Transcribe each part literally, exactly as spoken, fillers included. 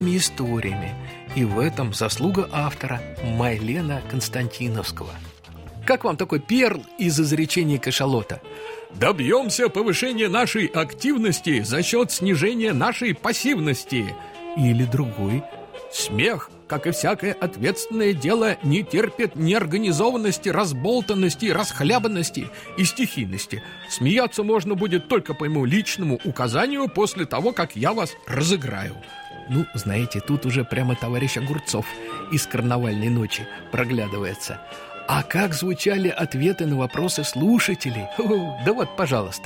историями. И в этом заслуга автора Майлена Константиновского. Как вам такой перл из изречений кашалота? «Добьемся повышения нашей активности за счет снижения нашей пассивности». Или другой: «Смех, как и всякое ответственное дело, не терпит неорганизованности, разболтанности, расхлябанности и стихийности. Смеяться можно будет только по моему личному указанию после того, как я вас разыграю». Ну, знаете, тут уже прямо товарищ Огурцов из «Карнавальной ночи» проглядывается. А как звучали ответы на вопросы слушателей? О, да вот, пожалуйста.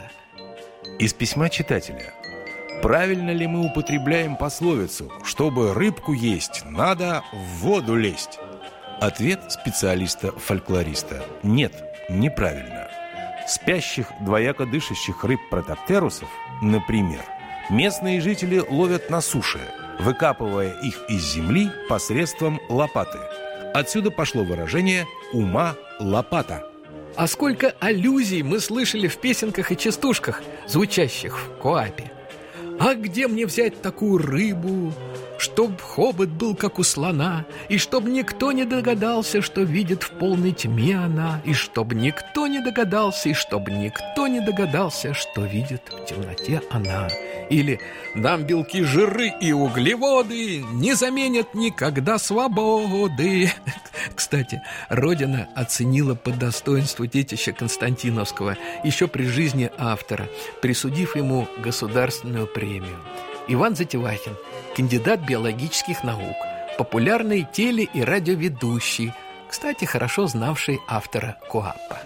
Из письма читателя. Правильно ли мы употребляем пословицу «чтобы рыбку есть, надо в воду лезть»? Ответ специалиста-фольклориста: нет, неправильно. Спящих, двояко дышащих рыб-протоптерусов, например, местные жители ловят на суше, выкапывая их из земли посредством лопаты. Отсюда пошло выражение «ума лопата». А сколько аллюзий мы слышали в песенках и частушках, звучащих в Коапе. «А где мне взять такую рыбу, чтоб хобот был, как у слона, и чтоб никто не догадался, что видит в полной тьме она, и чтоб никто не догадался, и чтоб никто не догадался, что видит в темноте она». Или «нам белки, жиры и углеводы не заменят никогда свободы». Кстати, Родина оценила по достоинству детища Константиновского еще при жизни автора, присудив ему государственную премию. Иван Затевахин, кандидат биологических наук, популярный теле- и радиоведущий, кстати, хорошо знавший автора Коапа.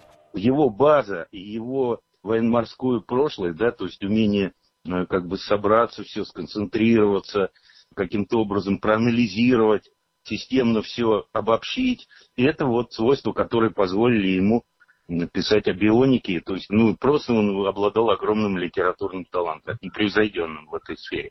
Его база и его военно-морское прошлое, да, то есть умение как бы собраться, все сконцентрироваться, каким-то образом проанализировать, системно все обобщить. И это вот свойства, которые позволили ему писать о бионике. То есть, ну, просто он обладал огромным литературным талантом, непревзойденным в этой сфере.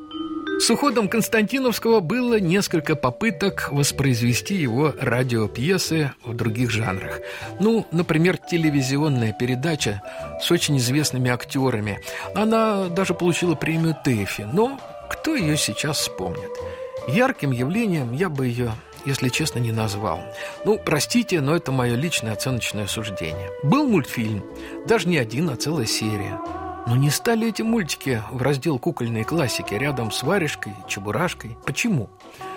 С уходом Константиновского было несколько попыток воспроизвести его радиопьесы в других жанрах. Ну, например, телевизионная передача с очень известными актерами. Она даже получила премию ТЭФИ, но кто ее сейчас вспомнит? Ярким явлением я бы ее, если честно, не назвал. Ну, простите, но это мое личное оценочное суждение. Был мультфильм, даже не один, а целая серия. Но не стали эти мультики в раздел кукольной классики рядом с Варежкой, Чебурашкой. Почему?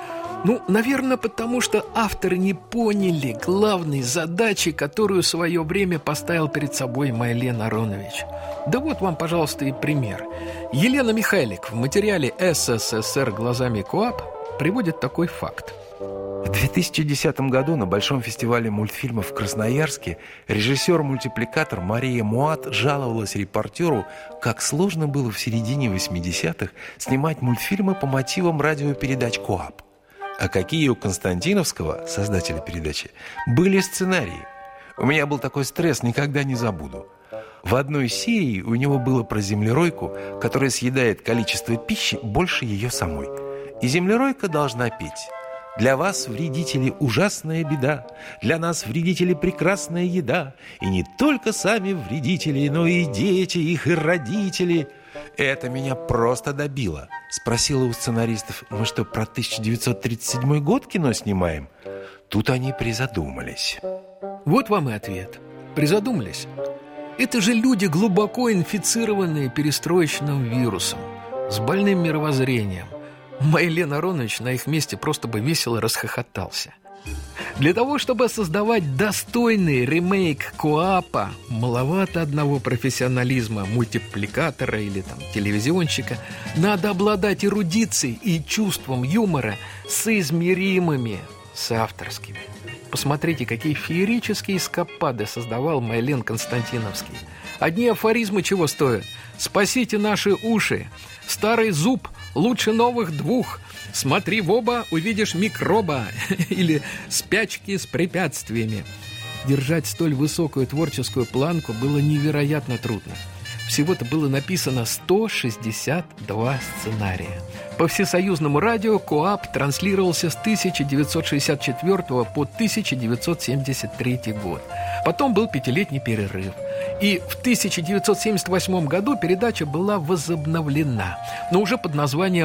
Ну, наверное, потому что авторы не поняли главной задачи, которую в свое время поставил перед собой Майлен Аронович. Да вот вам, пожалуйста, и пример. Елена Михайлик в материале «СССР глазами Коап» приводит такой факт. В две тысячи десятом году на Большом фестивале мультфильмов в Красноярске режиссер-мультипликатор Мария Муат жаловалась репортеру, как сложно было в середине восьмидесятых снимать мультфильмы по мотивам радиопередач Коап. А какие у Константиновского, создателя передачи, были сценарии. У меня был такой стресс, никогда не забуду. В одной серии у него было про землеройку, которая съедает количество пищи больше ее самой. И землеройка должна петь: «Для вас, вредители, ужасная беда, для нас, вредители, прекрасная еда, и не только сами вредители, но и дети их, и родители». Это меня просто добило. Спросила у сценаристов: мы что, про тысяча девятьсот тридцать седьмой год кино снимаем? Тут они призадумались. Вот вам и ответ. Призадумались. Это же люди, глубоко инфицированные перестроечным вирусом, с больным мировоззрением. Майлен Аронович на их месте просто бы весело расхохотался. Для того, чтобы создавать достойный ремейк Коапа, маловато одного профессионализма мультипликатора или там телевизионщика. Надо обладать эрудицией и чувством юмора, соизмеримыми с авторскими. Посмотрите, какие феерические эскапады создавал Майлен Константиновский. Одни афоризмы чего стоят? «Спасите наши уши», «Старый зуб лучше новых двух», «Смотри в оба, увидишь микроба» или «Спячки с препятствиями». Держать столь высокую творческую планку было невероятно трудно. Всего-то было написано сто шестьдесят два сценария. По всесоюзному радио Коап транслировался с тысяча девятьсот шестьдесят четвёртого по тысяча девятьсот семьдесят третий год. Потом был пятилетний перерыв. И в тысяча девятьсот семьдесят восьмом году передача была возобновлена, но уже под названием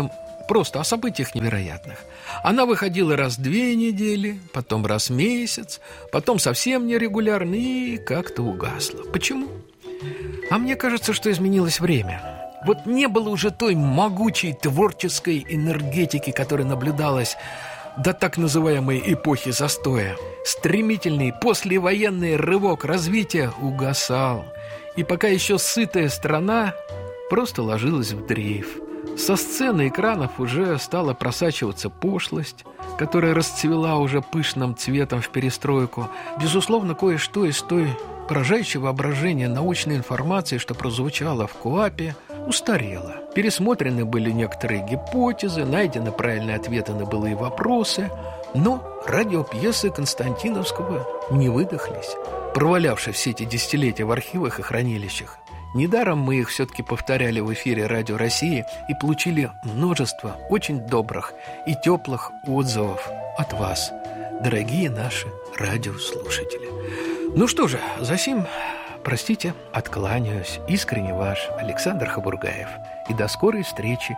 просто о событиях невероятных. Она выходила раз в две недели, потом раз в месяц, потом совсем нерегулярно и как-то угасла. Почему? А мне кажется, что изменилось время. Вот не было уже той могучей творческой энергетики, которая наблюдалась до так называемой эпохи застоя. Стремительный послевоенный рывок развития угасал. И пока еще сытая страна просто ложилась в дрейф. Со сцены экранов уже стала просачиваться пошлость, которая расцвела уже пышным цветом в перестройку. Безусловно, кое-что из той поражающей воображение научной информации, что прозвучало в КоАПе, устарело. Пересмотрены были некоторые гипотезы, найдены правильные ответы на былые вопросы, но радиопьесы Константиновского не выдохлись, провалявшись все эти десятилетия в архивах и хранилищах. Недаром мы их все-таки повторяли в эфире Радио России и получили множество очень добрых и теплых отзывов от вас, дорогие наши радиослушатели. Ну что же, засим, простите, откланяюсь. Искренне ваш Александр Хабургаев. И до скорой встречи.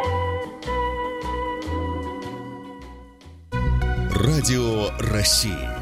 Радио России.